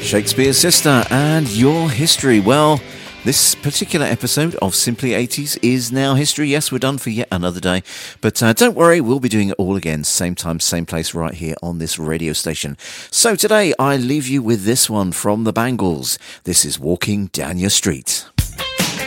Shakespeare's Sister and Your History. Well, this particular episode of Simply 80s is now history. Yes, we're done for yet another day. But don't worry, we'll be doing it all again. Same time, same place, right here on this radio station. So today, I leave you with this one from the Bangles. This is Walking Down Your Street.